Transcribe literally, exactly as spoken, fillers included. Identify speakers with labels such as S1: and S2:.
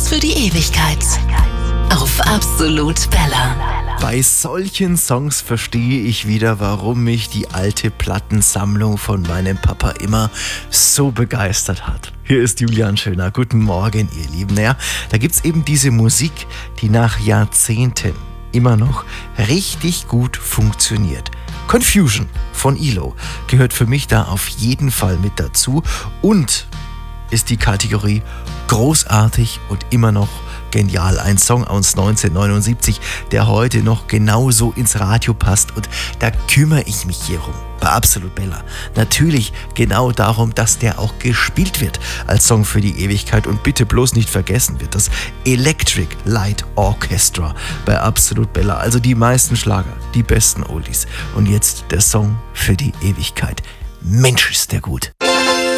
S1: Songs für die Ewigkeit. Auf Absolut Bella.
S2: Bei solchen Songs verstehe ich wieder, warum mich die alte Plattensammlung von meinem Papa immer so begeistert hat. Hier ist Julian Schöner. Guten Morgen, ihr Lieben. Naja, da gibt's eben diese Musik, die nach Jahrzehnten immer noch richtig gut funktioniert. Confusion von E L O gehört für mich da auf jeden Fall mit dazu und ist die Kategorie großartig und immer noch genial. Ein Song aus neunzehnhundertneunundsiebzig, der heute noch genauso ins Radio passt, und da kümmere ich mich hier rum. Bei Absolut Bella. Natürlich genau darum, dass der auch gespielt wird als Song für die Ewigkeit, und bitte bloß nicht vergessen wird das Electric Light Orchestra bei Absolut Bella. Also die meisten Schlager, die besten Oldies. Und jetzt der Song für die Ewigkeit. Mensch, ist der gut.